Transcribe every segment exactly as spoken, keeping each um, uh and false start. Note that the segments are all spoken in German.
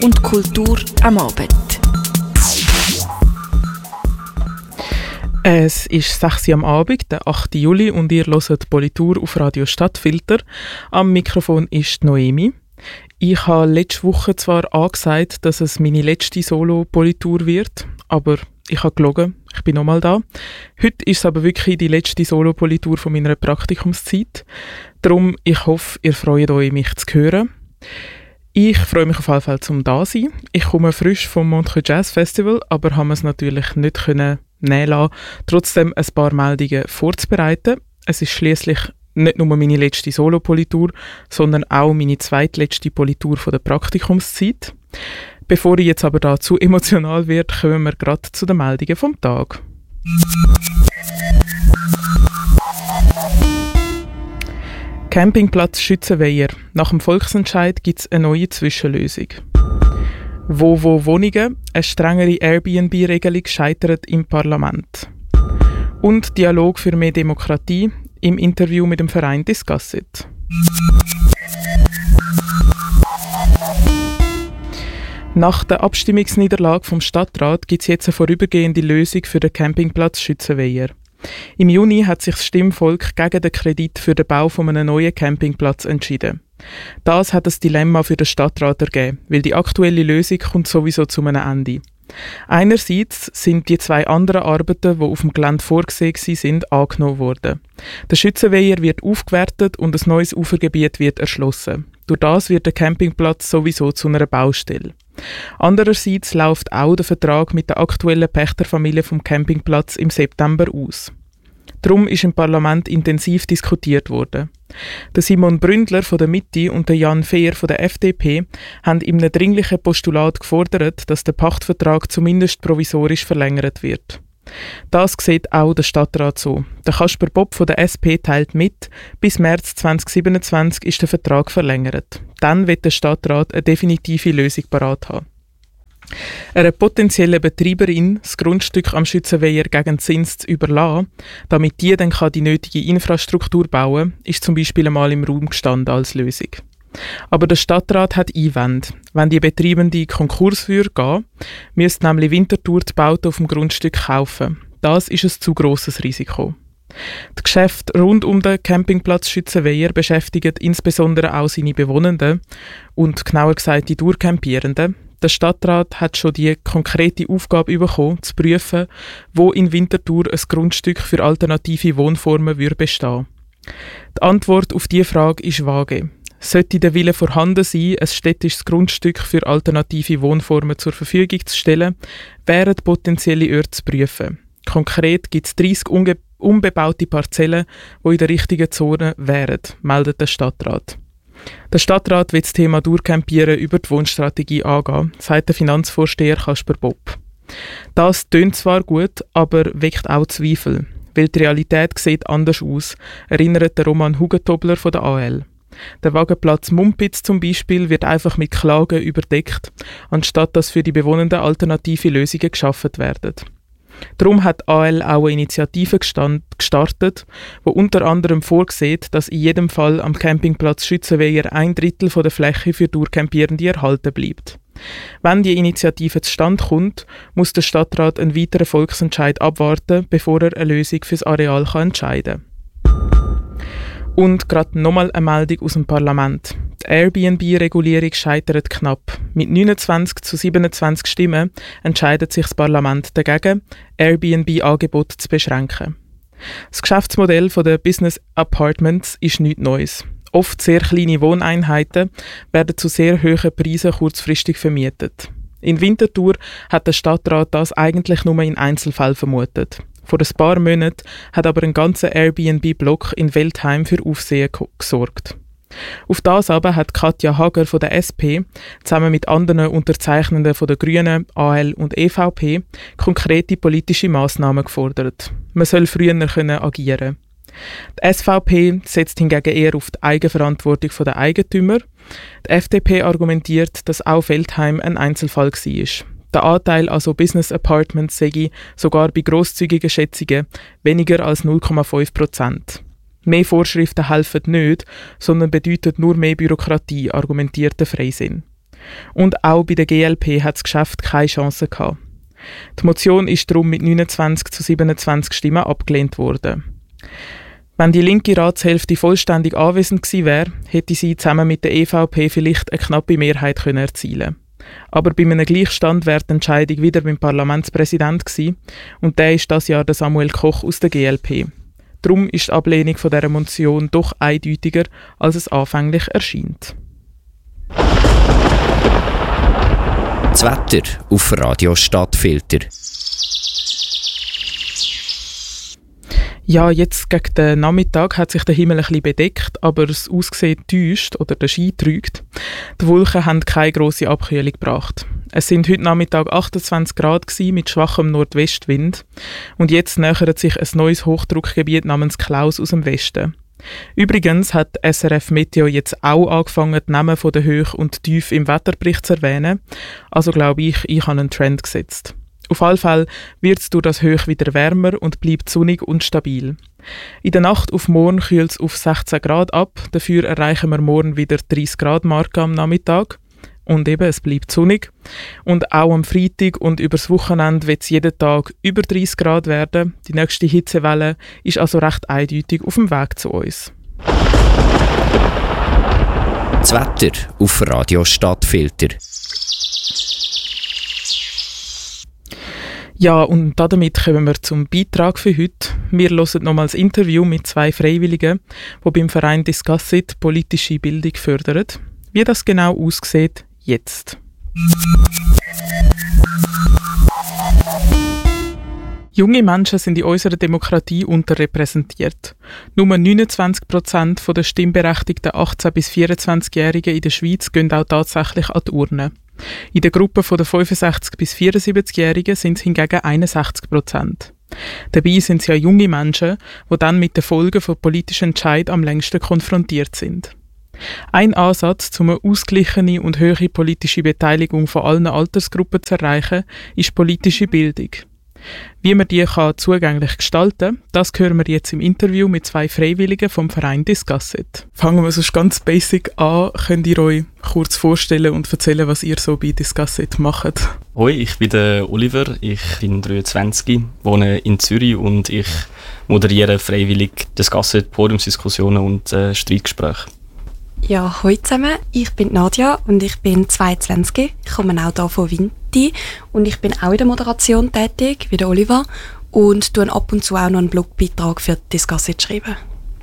und Kultur am Abend. Es ist sechs Uhr am Abend, der achte Juli, und ihr hört Politur auf Radio Stadtfilter. Am Mikrofon ist Noemi. Ich habe letzte Woche zwar angesagt, dass es meine letzte Solo-Politur wird, aber ich habe gelogen, ich bin nochmal da. Heute ist es aber wirklich die letzte Solo-Politur von meiner Praktikumszeit. Darum, ich hoffe, ihr freut euch, mich zu hören. Ich freue mich auf jeden Fall, zum da sein. Ich komme frisch vom Montreux Jazz Festival, aber habe es natürlich nicht können nehmen lassen, trotzdem ein paar Meldungen vorzubereiten. Es ist schliesslich nicht nur meine letzte Solo-Politur, sondern auch meine zweitletzte Politur von der Praktikumszeit. Bevor ich jetzt aber da zu emotional werde, kommen wir gerade zu den Meldungen vom Tag. Campingplatz Schützenweiher. Nach dem Volksentscheid gibt es eine neue Zwischenlösung. Wo-Wo Wohnungen, eine strengere Airbnb-Regelung scheitert im Parlament. Und Dialog für mehr Demokratie im Interview mit dem Verein Discussit. Nach der Abstimmungsniederlage vom Stadtrat gibt es jetzt eine vorübergehende Lösung für den Campingplatz Schützenweiher. Im Juni hat sich das Stimmvolk gegen den Kredit für den Bau von einem neuen Campingplatz entschieden. Das hat ein Dilemma für den Stadtrat ergeben, weil die aktuelle Lösung kommt sowieso zu einem Ende. Einerseits sind die zwei anderen Arbeiten, die auf dem Gelände vorgesehen sind, angenommen worden. Der Schützenweiher wird aufgewertet und ein neues Ufergebiet wird erschlossen. Durch das wird der Campingplatz sowieso zu einer Baustelle. Andererseits läuft auch der Vertrag mit der aktuellen Pächterfamilie vom Campingplatz im September aus. Darum ist im Parlament intensiv diskutiert worden. Der Simon Bründler von der Mitte und der Jan Fehr von der F D P haben in einem dringlichen Postulat gefordert, dass der Pachtvertrag zumindest provisorisch verlängert wird. Das sieht auch der Stadtrat so. Der Kasper Bob von der S P teilt mit, bis März zwanzig siebenundzwanzig ist der Vertrag verlängert. Dann wird der Stadtrat eine definitive Lösung parat haben. Einer potenziellen Betreiberin das Grundstück am Schützenweiher gegen Zins zu überlassen, damit die dann die nötige Infrastruktur bauen kann, ist zum Beispiel einmal im Raum gestanden als Lösung. Aber der Stadtrat hat Einwände. Wenn die Betreibende Konkurs würde gehen, müsste nämlich Winterthur die Bauten auf dem Grundstück kaufen. Das ist ein zu grosses Risiko. Das Geschäft rund um den Campingplatz Schützenweiher beschäftigt insbesondere auch seine Bewohnenden und genauer gesagt die Durchcampierenden. Der Stadtrat hat schon die konkrete Aufgabe bekommen, zu prüfen, wo in Winterthur ein Grundstück für alternative Wohnformen würde bestehen. Die Antwort auf diese Frage ist vage. Sollte der Wille vorhanden sein, ein städtisches Grundstück für alternative Wohnformen zur Verfügung zu stellen, wären potenzielle Orte zu prüfen. Konkret gibt es dreissig unge- unbebaute Parzellen, die in der richtigen Zone wären, meldet der Stadtrat. Der Stadtrat will das Thema Durchcampieren über die Wohnstrategie angehen, sagt der Finanzvorsteher Kasper Bob. Das tönt zwar gut, aber weckt auch Zweifel, weil die Realität sieht anders aus, erinnert der Roman Hugentobler von der A L. Der Wagenplatz Mumpitz zum Beispiel wird einfach mit Klagen überdeckt, anstatt dass für die Bewohnenden alternative Lösungen geschaffen werden. Darum hat A L auch eine Initiative gestartet, die unter anderem vorsieht, dass in jedem Fall am Campingplatz Schützenweiher ein Drittel von der Fläche für Durchcampierende erhalten bleibt. Wenn die Initiative zustande kommt, muss der Stadtrat einen weiteren Volksentscheid abwarten, bevor er eine Lösung für das Areal kann entscheiden kann. Und gerade nochmal eine Meldung aus dem Parlament. Die Airbnb-Regulierung scheitert knapp. Mit neunundzwanzig zu siebenundzwanzig Stimmen entscheidet sich das Parlament dagegen, Airbnb-Angebote zu beschränken. Das Geschäftsmodell der Business Apartments ist nichts Neues. Oft sehr kleine Wohneinheiten werden zu sehr hohen Preisen kurzfristig vermietet. In Winterthur hat der Stadtrat das eigentlich nur in Einzelfällen vermutet. Vor ein paar Monaten hat aber ein ganzer Airbnb-Block in Weltheim für Aufsehen gesorgt. Auf das aber hat Katja Hager von der S P zusammen mit anderen Unterzeichnenden von der Grünen, A L und E V P konkrete politische Massnahmen gefordert. Man soll früher können agieren. Die S V P setzt hingegen eher auf die Eigenverantwortung der Eigentümer. Die F D P argumentiert, dass auch Weltheim ein Einzelfall war. Der Anteil also Business Apartments sei sogar bei grosszügigen Schätzungen weniger als null Komma fünf Prozent. Mehr Vorschriften helfen nicht, sondern bedeuten nur mehr Bürokratie, argumentiert der Freisinn. Und auch bei der G L P hat das Geschäft keine Chance gehabt. Die Motion ist darum mit neunundzwanzig zu siebenundzwanzig Stimmen abgelehnt worden. Wenn die linke Ratshälfte vollständig anwesend gewesen wäre, hätte sie zusammen mit der E V P vielleicht eine knappe Mehrheit können erzielen. Aber bei einem Gleichstand wäre die Entscheidung wieder beim Parlamentspräsident gewesen, und der ist das Jahr der Samuel Koch aus der G L P. Darum ist die Ablehnung von dieser Motion doch eindeutiger, als es anfänglich erscheint. Das Wetter auf Radio Stadtfilter. Ja, jetzt gegen den Nachmittag hat sich der Himmel ein bisschen bedeckt, aber das Aussehen täuscht oder der Schein trügt. Die Wolken haben keine grosse Abkühlung gebracht. Es sind heute Nachmittag achtundzwanzig Grad gewesen, mit schwachem Nordwestwind. Und jetzt nähert sich ein neues Hochdruckgebiet namens Klaus aus dem Westen. Übrigens hat S R F Meteo jetzt auch angefangen, die Namen der Höhe und Tiefe im Wetterbericht zu erwähnen. Also glaube ich, ich habe einen Trend gesetzt. Auf alle Fälle wird es durch das Hoch wieder wärmer und bleibt sonnig und stabil. In der Nacht auf morgen kühlt es auf sechzehn Grad ab, dafür erreichen wir morgen wieder die dreißig Grad Marke am Nachmittag. Und eben, es bleibt sonnig. Und auch am Freitag und übers Wochenende wird es jeden Tag über dreißig Grad werden. Die nächste Hitzewelle ist also recht eindeutig auf dem Weg zu uns. Das Wetter auf Radio Stadtfilter. Ja, und damit kommen wir zum Beitrag für heute. Wir hören nochmals ein Interview mit zwei Freiwilligen, die beim Verein Discussit politische Bildung fördern. Wie das genau aussieht, jetzt. Junge Menschen sind in unserer Demokratie unterrepräsentiert. Nur neunundzwanzig Prozent der stimmberechtigten achtzehn- bis vierundzwanzigjährigen in der Schweiz gehen auch tatsächlich an die Urne. In der Gruppe der fünfundsechzig- bis vierundsiebzigjährigen sind es hingegen einundsechzig Prozent. Dabei sind es ja junge Menschen, die dann mit den Folgen von politischen Entscheidungen am längsten konfrontiert sind. Ein Ansatz, um eine ausgeglichene und hohe politische Beteiligung von allen Altersgruppen zu erreichen, ist politische Bildung. Wie man die kann zugänglich gestalten kann, das hören wir jetzt im Interview mit zwei Freiwilligen vom Verein Discussit. Fangen wir sonst ganz basic an. Könnt ihr euch kurz vorstellen und erzählen, was ihr so bei Discussit macht? Hoi, ich bin der Oliver, ich bin dreiundzwanzig, wohne in Zürich und ich moderiere freiwillig Discussit, Podiumsdiskussionen und äh, Streitgespräche. Ja, hallo zusammen, ich bin Nadja und ich bin zweiundzwanzig. Ich komme auch hier von Vinti und ich bin auch in der Moderation tätig, wie der Oliver, und tue ab und zu auch noch einen Blogbeitrag für Discussit schreiben.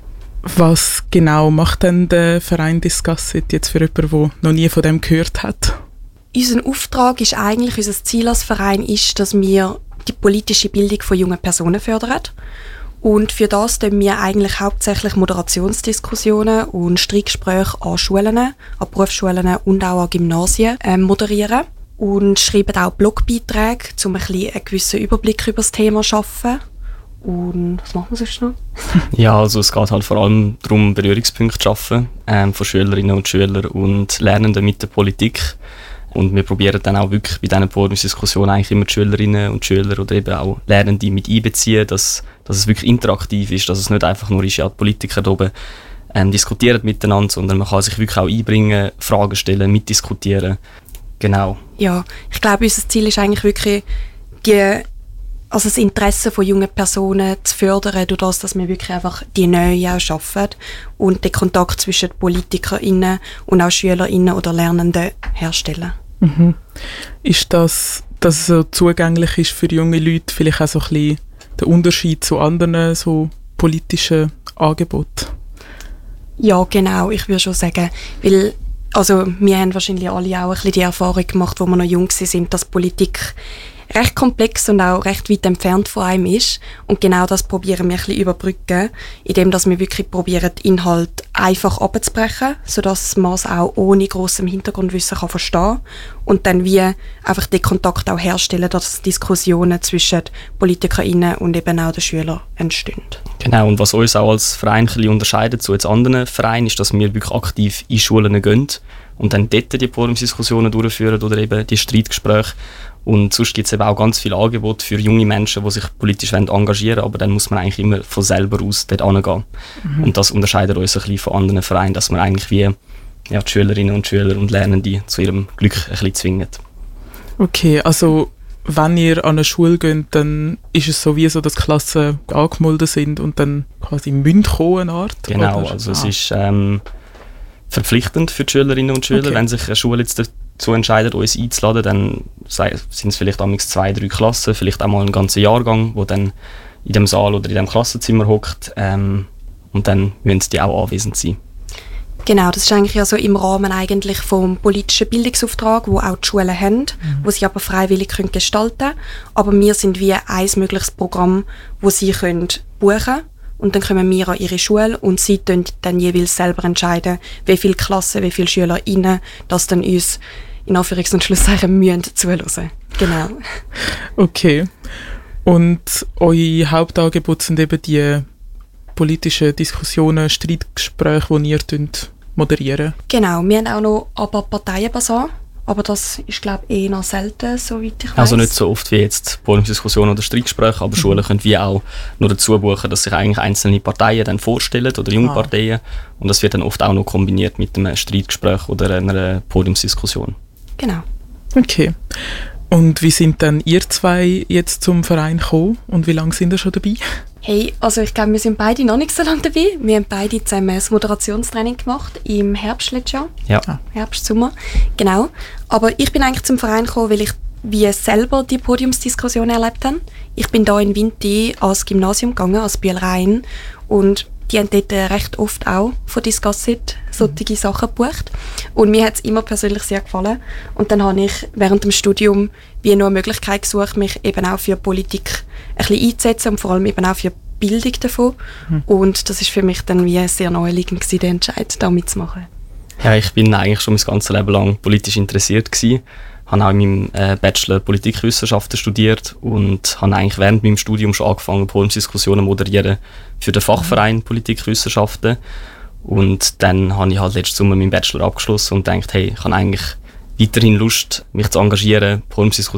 Was genau macht denn der Verein Discussit jetzt für jemanden, der noch nie von dem gehört hat? Unser Auftrag ist eigentlich, unser Ziel als Verein ist, dass wir die politische Bildung von jungen Personen fördern. Und für das tun wir eigentlich hauptsächlich Moderationsdiskussionen und Streitgespräche an Schulen, an Berufsschulen und auch an Gymnasien äh, moderieren. Und schreiben auch Blogbeiträge, um ein bisschen einen gewissen Überblick über das Thema zu schaffen. Und was machen wir sonst noch? Ja, also es geht halt vor allem darum, Berührungspunkte zu schaffen ähm, von Schülerinnen und Schülern und Lernenden mit der Politik. Und wir probieren dann auch wirklich bei diesen Podiumsdiskussionen eigentlich immer die Schülerinnen und Schüler oder eben auch Lernende mit einbeziehen, dass, dass es wirklich interaktiv ist, dass es nicht einfach nur ist, ja, die Politiker da oben ähm, diskutieren miteinander, sondern man kann sich wirklich auch einbringen, Fragen stellen, mitdiskutieren. Genau. Ja, ich glaube, unser Ziel ist eigentlich wirklich, die, also das Interesse von jungen Personen zu fördern, durch das, dass wir wirklich einfach die Nähe auch schaffen und den Kontakt zwischen PolitikerInnen und auch SchülerInnen oder Lernenden herstellen. Mhm. Ist das, dass es so zugänglich ist für junge Leute, vielleicht auch so ein bisschen der Unterschied zu anderen so politischen Angeboten? Ja, genau, ich würde schon sagen, weil also wir haben wahrscheinlich alle auch ein bisschen die Erfahrung gemacht, wo wir noch jung waren, dass Politik recht komplex und auch recht weit entfernt von einem ist. Und genau das probieren wir ein bisschen überbrücken, indem dass wir wirklich probieren, den Inhalt einfach abzubrechen, sodass man es auch ohne grossem Hintergrundwissen kann verstehen kann. Und dann wie einfach den Kontakt auch herstellen, dass Diskussionen zwischen PolitikerInnen und eben auch den Schülern entstehen. Genau, und was uns auch als Verein ein bisschen unterscheidet zu jetzt anderen Vereinen, ist, dass wir wirklich aktiv in Schulen gehen und dann dort die Podiumsdiskussionen durchführen oder eben die Streitgespräche. Und sonst gibt es eben auch ganz viele Angebote für junge Menschen, die sich politisch engagieren wollen, aber dann muss man eigentlich immer von selber aus dort hingehen. Mhm. Und das unterscheidet uns ein bisschen von anderen Vereinen, dass man eigentlich wie ja, die Schülerinnen und Schüler und Lernende zu ihrem Glück ein bisschen zwingen. Okay, also wenn ihr an eine Schule geht, dann ist es so wie so, dass Klassen angemeldet sind und dann quasi müssen kommen, eine Art? Genau, oder? also ah. es ist ähm, verpflichtend für die Schülerinnen und Schüler. Okay. Wenn sich eine Schule jetzt dazu entscheidet, uns einzuladen, dann sind es vielleicht amigs zwei, drei Klassen, vielleicht auch mal einen ganzen Jahrgang, wo dann in dem Saal oder in dem Klassenzimmer hockt, ähm, und dann müssen die auch anwesend sein. Genau, das ist eigentlich ja so im Rahmen eigentlich vom politischen Bildungsauftrag, wo auch die Schulen haben, mhm. wo sie aber freiwillig können gestalten können. Aber wir sind wie ein mögliches Programm, wo sie können buchen können. Und dann kommen wir an ihre Schule und sie können dann jeweils selber entscheiden, wie viele Klassen, wie viele SchülerInnen, das dann uns in Anführungs- und Schlusszeichen müssen zuhören. Genau. Okay. Und eure Hauptangebote sind eben die politischen Diskussionen, Streitgespräche, die ihr moderieren. Genau, wir haben auch noch aber Parteienbasar, aber das ist, glaube ich, eher noch selten, soweit ich weiß. Also nicht so oft wie jetzt Podiumsdiskussionen oder Streitgespräche, aber mhm. Schulen können wie auch nur dazu buchen, dass sich eigentlich einzelne Parteien dann vorstellen oder junge ah. Parteien, und das wird dann oft auch noch kombiniert mit einem Streitgespräch oder einer Podiumsdiskussion. Genau. Okay. Und wie sind dann ihr zwei jetzt zum Verein gekommen und wie lange sind ihr schon dabei? Hey, also ich glaube, wir sind beide noch nicht so lange dabei. Wir haben beide zusammen das Moderationstraining gemacht im Herbst letztes Jahr. Ja. Herbst, Sommer, genau. Aber ich bin eigentlich zum Verein gekommen, weil ich wie selber die Podiumsdiskussion erlebt habe. Ich bin da in Winti ans Gymnasium gegangen, als Biel-Rhein, und die haben dort recht oft auch von Discassit solche mhm. Sachen gebucht. Und mir hat es immer persönlich sehr gefallen. Und dann habe ich während dem Studium wie noch eine Möglichkeit gesucht, mich eben auch für Politik ein bisschen einzusetzen und vor allem eben auch für die Bildung davon. Mhm. Und das ist für mich dann wie sehr naheliegend gewesen, der Entscheid, da mitzumachen. Ja, ich bin eigentlich schon mein ganzes Leben lang politisch interessiert gewesen. Ich habe auch in meinem äh, Bachelor Politikwissenschaften studiert und habe eigentlich während meinem Studium schon angefangen, Podiumsdiskussionen moderieren für den Fachverein Politikwissenschaften. Und dann habe ich halt letzten Sommer meinen Bachelor abgeschlossen und gedacht, hey, ich habe eigentlich weiterhin Lust, mich zu engagieren, Podiumsdiskussionen